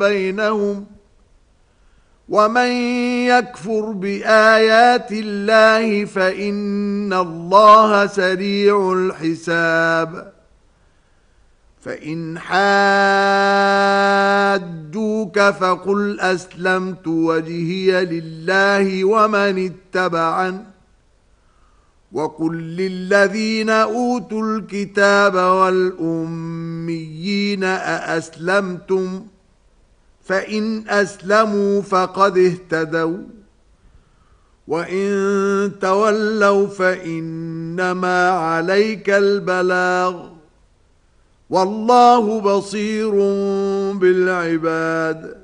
بينهم ومن يكفر بآيات الله فإن الله سريع الحساب فإن حاجوك فقل أسلمت وجهي لله ومن اتبعني وقل للذين أوتوا الكتاب والأميين أأسلمتم فإن أسلموا فقد اهتدوا وإن تولوا فإنما عليك البلاغ والله بصير بالعباد